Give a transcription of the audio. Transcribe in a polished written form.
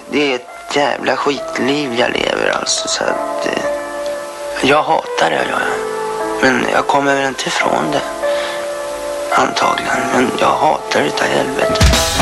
Det är ett jävla skitliv jag lever alltså, så att jag hatar det, jag gör. Men jag kommer väl inte ifrån det. Antagligen, men jag hatar det utav helvete.